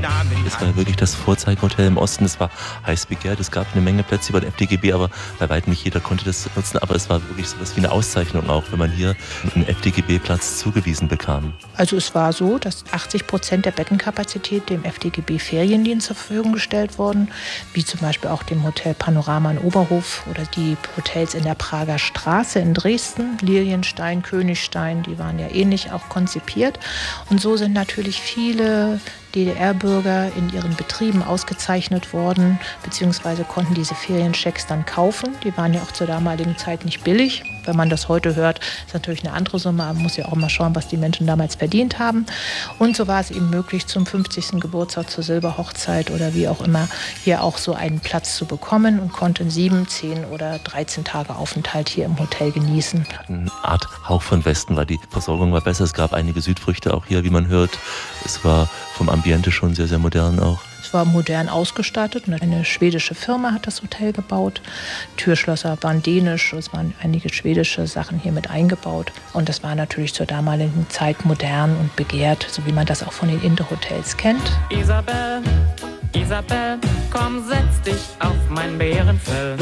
Es war wirklich das Vorzeigehotel im Osten. Es war heiß begehrt. Es gab eine Menge Plätze über den FDGB, aber bei weitem nicht jeder konnte das nutzen. Aber es war wirklich so etwas wie eine Auszeichnung auch, wenn man hier einen FDGB-Platz zugewiesen bekam. Also es war so, dass 80% der Bettenkapazität dem FDGB-Feriendienst zur Verfügung gestellt wurden, wie zum Beispiel auch dem Hotel Panorama in Oberhof oder die Hotels in der Prager Straße in Dresden, Lilienstein, Königstein, die waren ja ähnlich auch konzipiert. Und so sind natürlich viele DDR-Bürger in ihren Betrieben ausgezeichnet worden, beziehungsweise konnten diese Ferienchecks dann kaufen. Die waren ja auch zur damaligen Zeit nicht billig. Wenn man das heute hört, ist natürlich eine andere Summe, aber man muss ja auch mal schauen, was die Menschen damals verdient haben. Und so war es eben möglich, zum 50. Geburtstag, zur Silberhochzeit oder wie auch immer, hier auch so einen Platz zu bekommen und konnte 7, 10 oder 13 Tage Aufenthalt hier im Hotel genießen. Eine Art Hauch von Westen, weil die Versorgung war besser. Es gab einige Südfrüchte auch hier, wie man hört. Es war vom Ambiente schon sehr, sehr modern auch. Es war modern ausgestattet. Eine schwedische Firma hat das Hotel gebaut. Türschlösser waren dänisch. Es waren einige schwedische Sachen hier mit eingebaut. Und das war natürlich zur damaligen Zeit modern und begehrt, so wie man das auch von den Inder-Hotels kennt. Isabel, Isabel, komm, setz dich auf mein Bärenfell.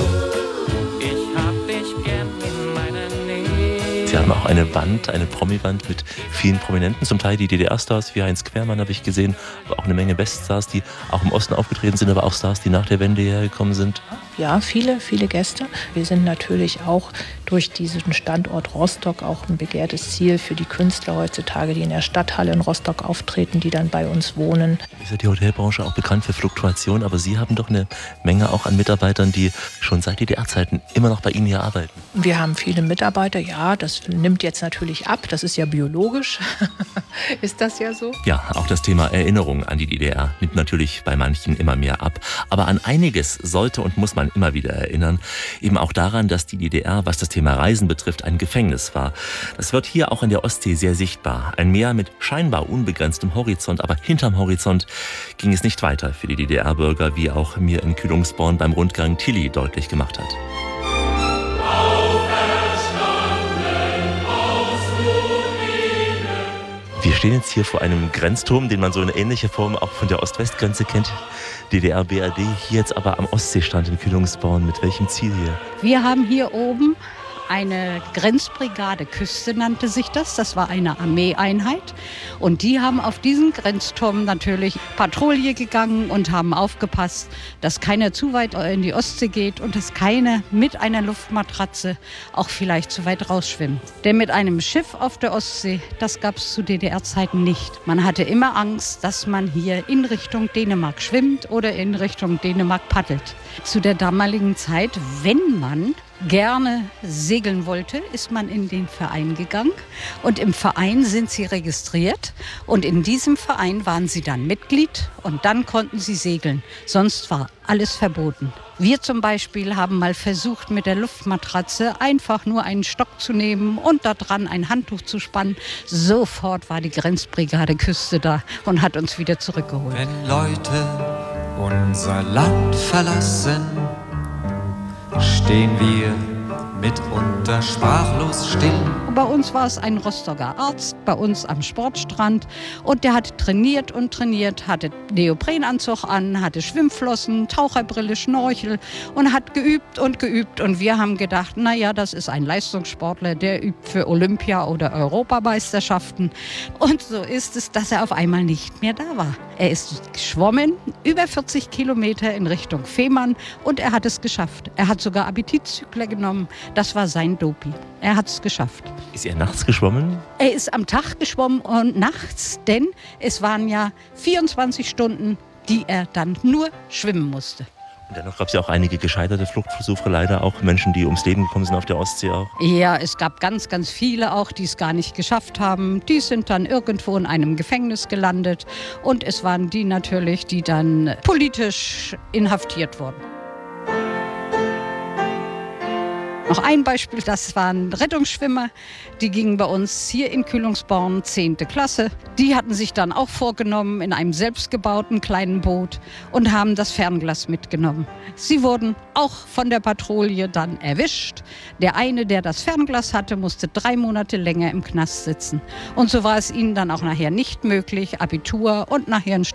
Ich hab dich gern in meiner Nähe. Sie haben auch eine Wand, eine Promi-Wand mit vielen Prominenten, zum Teil die DDR-Stars, wie Heinz Quermann habe ich gesehen, aber auch eine Menge Weststars, die auch im Osten aufgetreten sind, aber auch Stars, die nach der Wende hergekommen sind. Ja, viele Gäste. Wir sind natürlich auch durch diesen Standort Rostock auch ein begehrtes Ziel für die Künstler heutzutage, die in der Stadthalle in Rostock auftreten, die dann bei uns wohnen. Ist ja die Hotelbranche auch bekannt für Fluktuation, aber Sie haben doch eine Menge auch an Mitarbeitern, die schon seit DDR-Zeiten immer noch bei Ihnen hier arbeiten. Wir haben viele Mitarbeiter, ja, das nimmt jetzt natürlich ab, das ist ja biologisch. Ist das ja so? Ja, auch das Thema Erinnerung an die DDR nimmt natürlich bei manchen immer mehr ab. Aber an einiges sollte und muss man immer wieder erinnern. Eben auch daran, dass die DDR, was das Thema Reisen betrifft, ein Gefängnis war. Das wird hier auch in der Ostsee sehr sichtbar. Ein Meer mit scheinbar unbegrenztem Horizont, aber hinterm Horizont ging es nicht weiter für die DDR-Bürger, wie auch mir in Kühlungsborn beim Rundgang Tilly deutlich gemacht hat. Wir stehen jetzt hier vor einem Grenzturm, den man so in ähnlicher Form auch von der Ost-West-Grenze kennt. DDR, BRD, hier jetzt aber am Ostseestrand in Kühlungsborn. Mit welchem Ziel hier? Wir haben hier oben eine Grenzbrigade Küste, nannte sich das. Das war eine Armeeeinheit. Und die haben auf diesen Grenzturm natürlich Patrouille gegangen und haben aufgepasst, dass keiner zu weit in die Ostsee geht und dass keiner mit einer Luftmatratze auch vielleicht zu weit rausschwimmt. Denn mit einem Schiff auf der Ostsee, das gab es zu DDR-Zeiten nicht. Man hatte immer Angst, dass man hier in Richtung Dänemark schwimmt oder in Richtung Dänemark paddelt. Zu der damaligen Zeit, wenn man gerne segeln wollte, ist man in den Verein gegangen und im Verein sind sie registriert und in diesem Verein waren sie dann Mitglied und dann konnten sie segeln. Sonst war alles verboten. Wir zum Beispiel haben mal versucht, mit der Luftmatratze einfach nur einen Stock zu nehmen und da dran ein Handtuch zu spannen. Sofort war die Grenzbrigade Küste da und hat uns wieder zurückgeholt. Wenn Leute unser Land verlassen, stehen wir mitunter sprachlos still. Bei uns war es ein Rostocker Arzt, bei uns am Sportstrand. Und der hat trainiert und trainiert, hatte Neoprenanzug an, hatte Schwimmflossen, Taucherbrille, Schnorchel und hat geübt und geübt. Und wir haben gedacht, naja, das ist ein Leistungssportler, der übt für Olympia- oder Europameisterschaften. Und so ist es, dass er auf einmal nicht mehr da war. Er ist geschwommen, über 40 Kilometer in Richtung Fehmarn und er hat es geschafft. Er hat sogar Appetitzügler genommen. Das war sein Doping. Er hat es geschafft. Ist er nachts geschwommen? Er ist am Tag geschwommen und nachts, denn es waren ja 24 Stunden, die er dann nur schwimmen musste. Und dennoch gab es ja auch einige gescheiterte Fluchtversuche, leider auch Menschen, die ums Leben gekommen sind auf der Ostsee auch. Ja, es gab ganz, ganz viele auch, die es gar nicht geschafft haben. Die sind dann irgendwo in einem Gefängnis gelandet und es waren die natürlich, die dann politisch inhaftiert wurden. Noch ein Beispiel, das waren Rettungsschwimmer, die gingen bei uns hier in Kühlungsborn 10. Klasse. Die hatten sich dann auch vorgenommen in einem selbstgebauten kleinen Boot und haben das Fernglas mitgenommen. Sie wurden auch von der Patrouille dann erwischt. Der eine, der das Fernglas hatte, musste 3 Monate länger im Knast sitzen. Und so war es ihnen dann auch nachher nicht möglich, Abitur und nachher ein